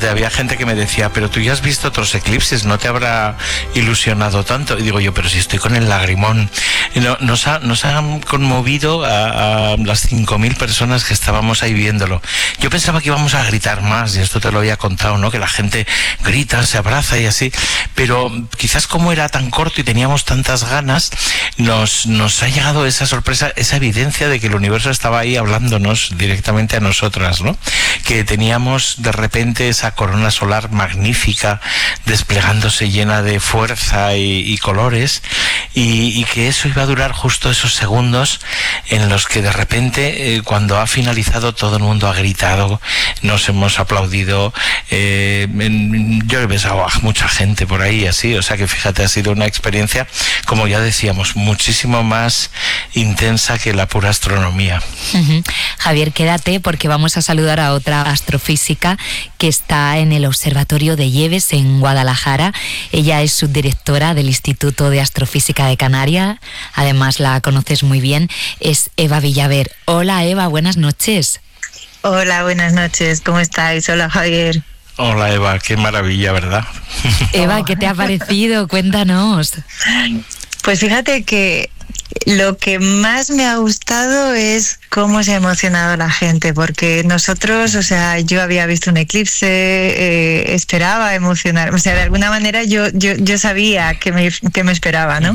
Fíjate, había gente que me decía, pero tú ya has visto otros eclipses, ¿no te habrá ilusionado tanto? Y digo yo, pero si estoy con el lagrimón. Nos ha conmovido a las 5.000 personas que estábamos ahí viéndolo. Yo pensaba que íbamos a gritar más, y esto te lo había contado, ¿no? Que la gente grita, se abraza y así, pero quizás como era tan corto y teníamos tantas ganas, nos ha llegado esa sorpresa, esa evidencia de que el universo estaba ahí hablándonos directamente a nosotras, ¿no? Que teníamos de repente esa corona solar magnífica desplegándose llena de fuerza y colores, y que eso iba a durar justo esos segundos en los que de repente, cuando ha finalizado, todo el mundo ha gritado, nos hemos aplaudido, yo he besado a mucha gente por ahí así, o sea que fíjate, ha sido una experiencia, como ya decíamos, muchísimo más intensa que la pura astronomía. Javier, quédate porque vamos a saludar a otra astrofísica que está en el Observatorio de Lleves en Guadalajara. Ella es subdirectora del Instituto de Astrofísica de Canarias, además la conoces muy bien, es Eva Villaver. Hola Eva, buenas noches. Hola, buenas noches, ¿cómo estáis? Hola Javier. Hola Eva, qué maravilla, ¿verdad? Eva, ¿qué te ha parecido? Cuéntanos. Pues fíjate que lo que más me ha gustado es cómo se ha emocionado la gente, porque nosotros, o sea, yo había visto un eclipse, esperaba emocionar, o sea, de alguna manera yo sabía que me esperaba, ¿no?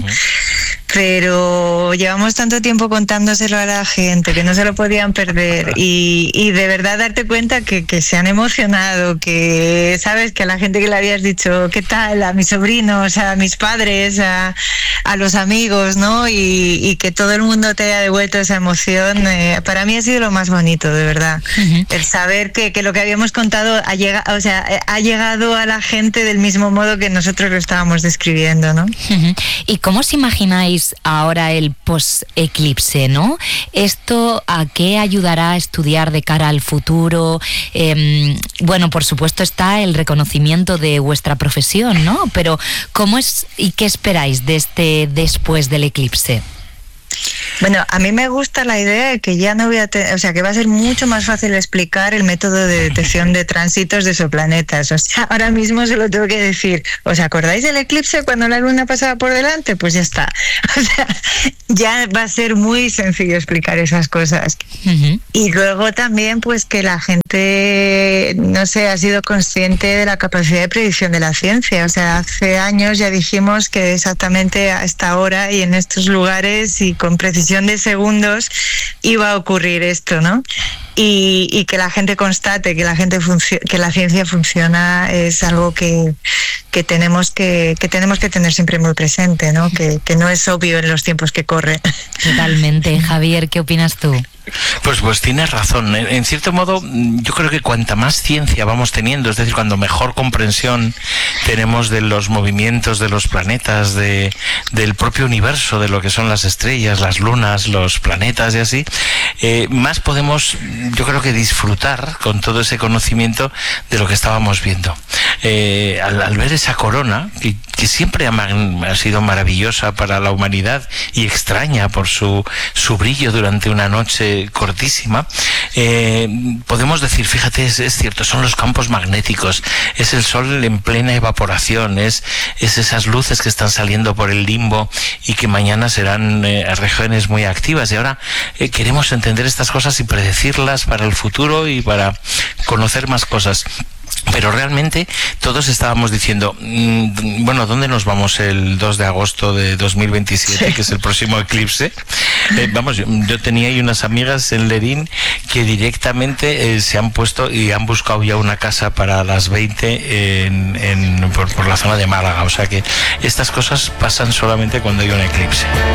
Pero llevamos tanto tiempo contándoselo a la gente que no se lo podían perder, y de verdad darte cuenta que se han emocionado, que sabes que a la gente que le habías dicho qué tal, a mis sobrinos, a mis padres, a los amigos, ¿no? Y que todo el mundo te haya devuelto esa emoción, para mí ha sido lo más bonito, de verdad. El saber que lo que habíamos contado ha llegado a la gente del mismo modo que nosotros lo estábamos describiendo, ¿no? ¿Y cómo os imagináis ahora el post-eclipse, ¿no? ¿Esto a qué ayudará a estudiar de cara al futuro? Bueno, por supuesto está el reconocimiento de vuestra profesión, ¿no? Pero ¿cómo es y qué esperáis de este después del eclipse? Bueno, a mí me gusta la idea de que ya no voy a o sea, que va a ser mucho más fácil explicar el método de detección de tránsitos de exoplanetas. O sea, ahora mismo se lo tengo que decir. ¿Os acordáis del eclipse cuando la luna pasaba por delante? Pues ya está. O sea, ya va a ser muy sencillo explicar esas cosas. Y luego también, pues que la gente, no sé, ha sido consciente de la capacidad de predicción de la ciencia. O sea, hace años ya dijimos que exactamente a esta hora y en estos lugares y con precisión de segundos iba a ocurrir esto, ¿no? Y que la gente constate que que la ciencia funciona es algo que tenemos que tener siempre muy presente, ¿no? Que no es obvio en los tiempos que corren. Totalmente. Javier, ¿qué opinas tú? Pues tienes razón. En cierto modo, yo creo que cuanta más ciencia vamos teniendo, es decir, cuando mejor comprensión tenemos de los movimientos de los planetas, del propio universo, de lo que son las estrellas, las lunas, los planetas y así, más podemos, yo creo que disfrutar con todo ese conocimiento de lo que estábamos viendo. Al ver esa corona, que siempre ha sido maravillosa para la humanidad y extraña por su brillo durante una noche cortísima, podemos decir, fíjate, es cierto, son los campos magnéticos, es el Sol en plena evaporación, es esas luces que están saliendo por el limbo y que mañana serán regiones muy activas, y ahora queremos entender estas cosas y predecirlas para el futuro y para conocer más cosas. Pero realmente todos estábamos diciendo, bueno, ¿dónde nos vamos el 2 de agosto de 2027, que es el próximo eclipse? Yo tenía ahí unas amigas en Lerín que directamente se han puesto y han buscado ya una casa para las 20 por la zona de Málaga. O sea que estas cosas pasan solamente cuando hay un eclipse.